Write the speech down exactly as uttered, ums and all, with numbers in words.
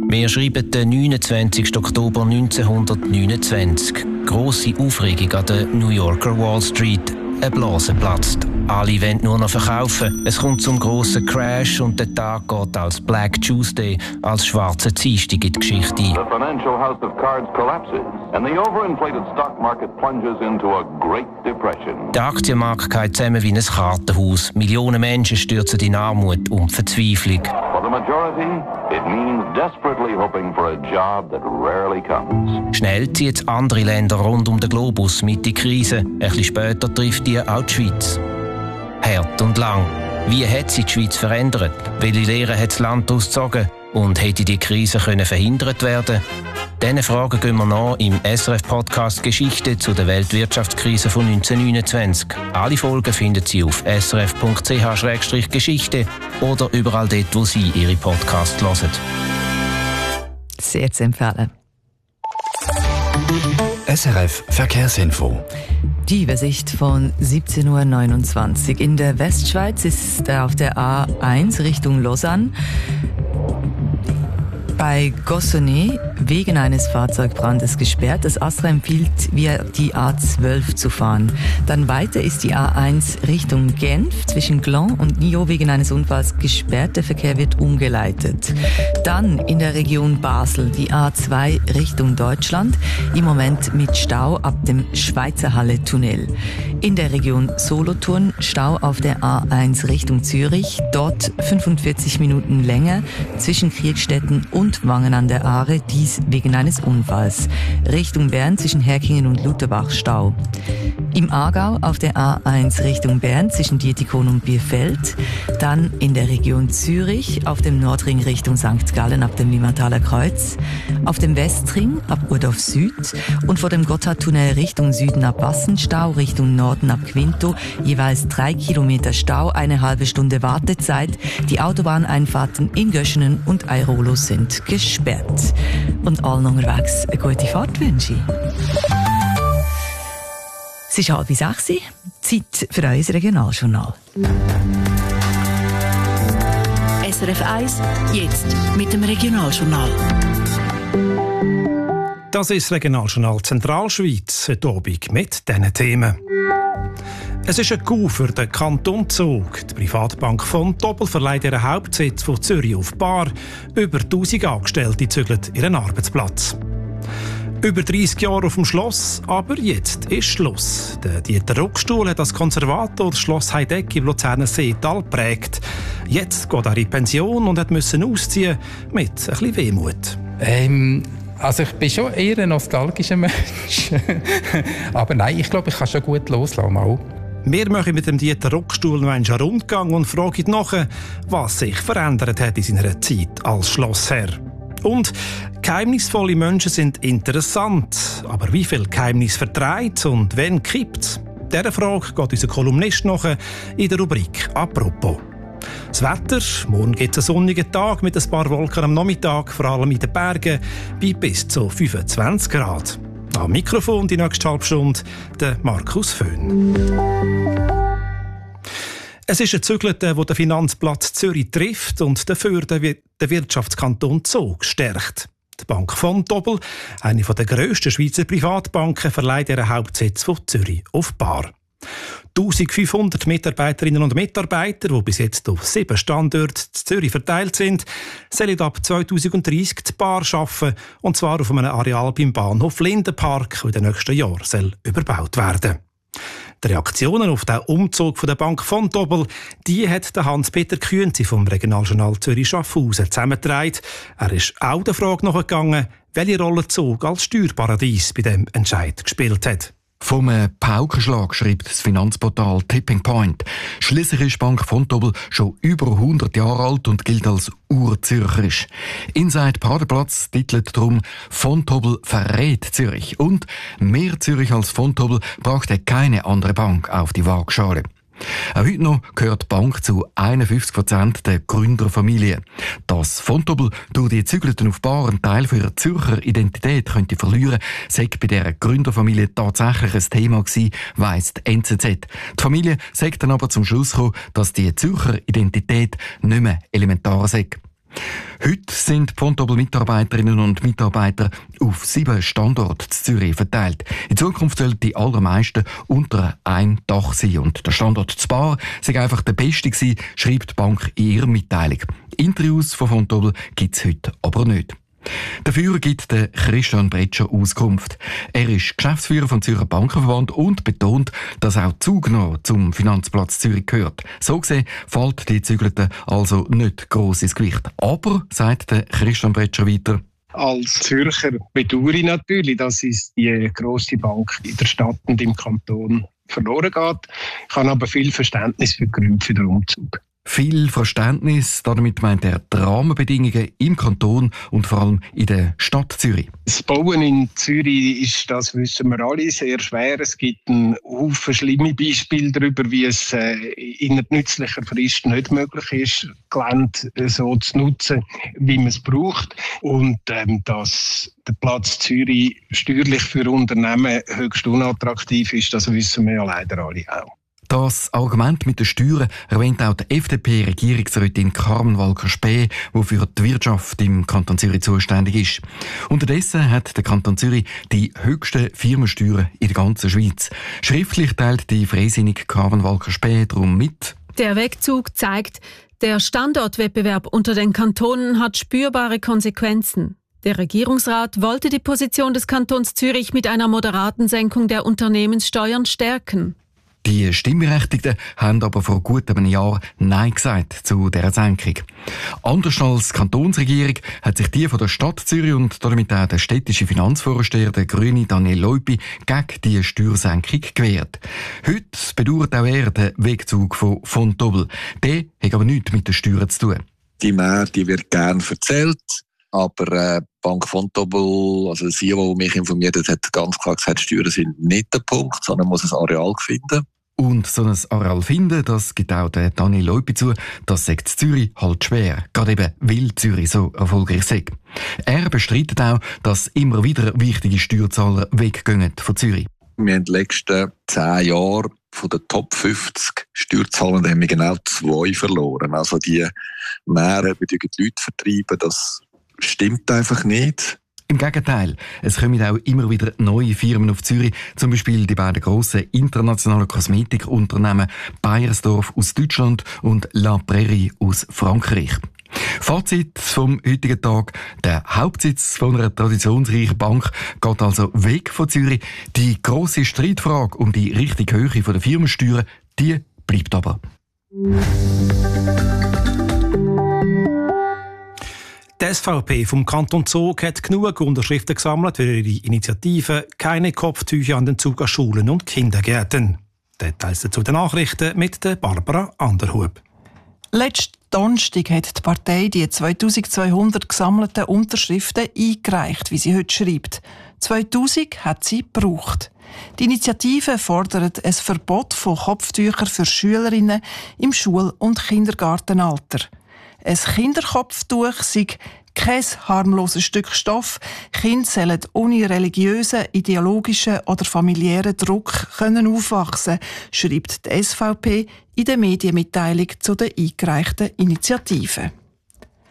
Wir schreiben den neunundzwanzigsten Oktober neunzehnhundertneunundzwanzig. Grosse Aufregung an der New Yorker Wall Street. Eine Blase platzt. Alle wollen nur noch verkaufen. Es kommt zum grossen Crash und der Tag geht als Black Tuesday, als schwarzer Dienstag in die Geschichte ein. The financial house of cards collapses and the overinflated stock market plunges into a great depression. Der Aktienmarkt geht zusammen wie ein Kartenhaus. Millionen Menschen stürzen in Armut und Verzweiflung. For the majority, it means desperately hoping for a job that rarely comes. Schnell zieht andere Länder rund um den Globus mit in die Krise. Ein bisschen später trifft die auch die Schweiz. Hart und lang. Wie hat sich die Schweiz verändert? Welche Lehren hat das Land daraus gezogen? Und hätte die Krise können verhindert werden? Diesen Fragen gehen wir nach im S R F-Podcast Geschichte zu der Weltwirtschaftskrise von neunzehnhundertneunundzwanzig. Alle Folgen finden Sie auf s r f punkt c h slash geschichte oder überall dort, wo Sie Ihre Podcasts hören. Sehr zu empfehlen. S R F Verkehrsinfo. Die Übersicht von siebzehn Uhr neunundzwanzig. In der Westschweiz ist auf der A eins Richtung Lausanne bei Gossonay wegen eines Fahrzeugbrandes gesperrt. Das ASTRA empfiehlt, via die A zwölf zu fahren. Dann weiter ist die A eins Richtung Genf zwischen Gland und Nyon wegen eines Unfalls gesperrt. Der Verkehr wird umgeleitet. Dann in der Region Basel die A zwei Richtung Deutschland. Im Moment mit Stau ab dem Schweizerhalle-Tunnel. In der Region Solothurn Stau auf der A eins Richtung Zürich. Dort fünfundvierzig Minuten länger zwischen Kriegstetten und Wangen an der Aare, dies wegen eines Unfalls. Richtung Bern zwischen Herkingen und Lutherbach Stau. Im Aargau auf der A eins Richtung Bern zwischen Dietikon und Bierfeld. Dann in der Region Zürich auf dem Nordring Richtung Sankt Gallen ab dem Limmertaler Kreuz. Auf dem Westring ab Urdorf Süd und vor dem Gotthardtunnel Richtung Süden ab Wassenstau, Richtung Norden ab Quinto. Jeweils drei Kilometer Stau, eine halbe Stunde Wartezeit. Die Autobahneinfahrten in Göschenen und Airolo sind gesperrt. Und allen unterwegs eine gute Fahrt wünsche ich. Es ist halb sechs, Zeit für unser Regionaljournal. S R F eins, jetzt mit dem Regionaljournal. Das ist das Regionaljournal Zentralschweiz, heute Abend mit diesen Themen. Es ist ein Coup für den Kanton Zug. Die Privatbank Vontobel verleiht ihren Hauptsitz von Zürich auf Baar. Über tausend Angestellte zügeln ihren Arbeitsplatz. Über dreissig Jahre auf dem Schloss, aber jetzt ist Schluss. Der Dieter Ruckstuhl hat als Konservator das Schloss Heideck im Luzerner Seetal geprägt. Jetzt geht er in Pension und musste ausziehen mit ein bisschen Wehmut. Ähm, also ich bin schon eher ein nostalgischer Mensch. Aber nein, ich glaube, ich kann schon gut loslassen. Mal. Wir machen mit dem Dieter Ruckstuhl noch einen Rundgang und fragen nach, was sich verändert hat in seiner Zeit als Schlossherr. Und geheimnisvolle Menschen sind interessant. Aber wie viel Geheimnis vertreibt und wann kippt? Dieser Frage geht unser Kolumnist nach in der Rubrik «Apropos». Das Wetter, morgen gibt es einen sonnigen Tag mit ein paar Wolken am Nachmittag, vor allem in den Bergen, bei bis zu fünfundzwanzig Grad. Am Mikrofon die nächste halbe Stunde, der Markus Föhn. Es ist ein Zügelte, der den Finanzplatz Zürich trifft und dafür den Wirtschaftskanton Zug stärkt. Die Bank Vontobel, eine der grössten Schweizer Privatbanken, verleiht ihren Hauptsitz von Zürich auf Baar. eintausendfünfhundert Mitarbeiterinnen und Mitarbeiter, die bis jetzt auf sieben Standorte in Zürich verteilt sind, sollen ab zweitausenddreissig die Baar arbeiten, und zwar auf einem Areal beim Bahnhof Lindenpark, das in den nächsten Jahren soll überbaut werden. Die Reaktionen auf den Umzug der Bank Vontobel, die hat der Hans-Peter Kühnzi vom Regionaljournal Zürich-Schaffhausen zusammengetragen. Er ist auch der Frage nachgegangen, welche Rolle Zug als Steuerparadies bei dem Entscheid gespielt hat. Vom Paukenschlag schreibt das Finanzportal Tipping Point. Schliesslich ist Bank Vontobel schon über hundert Jahre alt und gilt als urzürcherisch. Inside Paderplatz titelt darum «Vontobel verrät Zürich» und «Mehr Zürich als Vontobel brachte keine andere Bank auf die Waagschale». Auch heute noch gehört die Bank zu einundfünfzig Prozent der Gründerfamilie. Dass Vontobel durch die Zügelten auf Baar einen Teil für ihre Zürcher Identität könnte verlieren, sei bei dieser Gründerfamilie tatsächlich ein Thema gewesen, weiss die N Z Z. Die Familie sagt dann aber zum Schluss gekommen, dass die Zürcher Identität nicht mehr elementar sei. Heute sind die Fontobel-Mitarbeiterinnen und Mitarbeiter auf sieben Standorte in Zürich verteilt. In Zukunft sollen die allermeisten unter einem Dach sein. Und der Standort zu Bar sei einfach der beste gewesen, schreibt die Bank in ihrer Mitteilung. Interviews von Fontobel gibt es heute aber nicht. Dafür gibt der Christian Bretscher Auskunft. Er ist Geschäftsführer vom Zürcher Bankenverband und betont, dass auch Zug noch zum Finanzplatz Zürich gehört. So gesehen fällt die Zügelte also nicht gross ins Gewicht. Aber, sagt der Christian Bretscher weiter, als Zürcher bedauere ich natürlich, dass es die grosse Bank in der Stadt und im Kanton verloren geht. Ich habe aber viel Verständnis für die Gründe für den Umzug. Viel Verständnis, damit meint er die Rahmenbedingungen im Kanton und vor allem in der Stadt Zürich. Das Bauen in Zürich ist, das wissen wir alle, sehr schwer. Es gibt einen Haufen schlimme Beispiele darüber, wie es äh, in nützlicher Frist nicht möglich ist, Gelände so zu nutzen, wie man es braucht. Und ähm, dass der Platz Zürich steuerlich für Unternehmen höchst unattraktiv ist, das wissen wir ja leider alle auch. Das Argument mit den Steuern erwähnt auch die F D P-Regierungsrätin Carmen Walker-Späh, die für die Wirtschaft im Kanton Zürich zuständig ist. Unterdessen hat der Kanton Zürich die höchsten Firmensteuern in der ganzen Schweiz. Schriftlich teilt die freisinnige Carmen Walker-Späh darum mit: Der Wegzug zeigt, der Standortwettbewerb unter den Kantonen hat spürbare Konsequenzen. Der Regierungsrat wollte die Position des Kantons Zürich mit einer moderaten Senkung der Unternehmenssteuern stärken. Die Stimmberechtigten haben aber vor gut einem Jahr Nein gesagt zu dieser Senkung. Anders als die Kantonsregierung hat sich die von der Stadt Zürich und damit auch der städtische Finanzvorsteher, der Grüne Daniel Leupi, gegen die Steuersenkung gewehrt. Heute bedauert auch er den Wegzug von Fontobel. Der hat aber nichts mit den Steuern zu tun. Die Mehr, die wird gerne erzählt. Aber äh, Bank Fontobel, also sie, die mich informiert hat, hat ganz klar gesagt, Steuern sind nicht der Punkt, sondern man muss ein Areal finden. Und so ein Areal finden, das gibt auch der Daniel Leupi zu, das sagt Zürich halt schwer, gerade eben, weil Zürich so erfolgreich sei. Er bestreitet auch, dass immer wieder wichtige Steuerzahler weggehen von Zürich. Wir haben die letzten zehn Jahre von den Top fünfzig Steuerzahlenden haben wir genau zwei verloren. Also die mehr haben die Leute vertreiben, das stimmt einfach nicht. Im Gegenteil, es kommen auch immer wieder neue Firmen auf Zürich, zum Beispiel die beiden grossen internationalen Kosmetikunternehmen Beiersdorf aus Deutschland und La Prairie aus Frankreich. Fazit vom heutigen Tag: Der Hauptsitz von einer traditionsreichen Bank geht also weg von Zürich. Die grosse Streitfrage um die richtige Höhe der Firmensteuern, die bleibt aber. Die S V P vom Kanton Zug hat genug Unterschriften gesammelt für ihre Initiative «Keine Kopftücher an den Zug an Schulen und Kindergärten». Details dazu den Nachrichten mit der Barbara Anderhub. Letzten Donnerstag hat die Partei die zweitausendzweihundert gesammelten Unterschriften eingereicht, wie sie heute schreibt. zweitausend hat sie gebraucht. Die Initiative fordert ein Verbot von Kopftüchern für Schülerinnen im Schul- und Kindergartenalter. Ein Kinderkopftuch sei kein harmloses Stück Stoff. Kinder sollen ohne religiösen, ideologischen oder familiären Druck können aufwachsen, schreibt die S V P in der Medienmitteilung zu der eingereichten Initiative.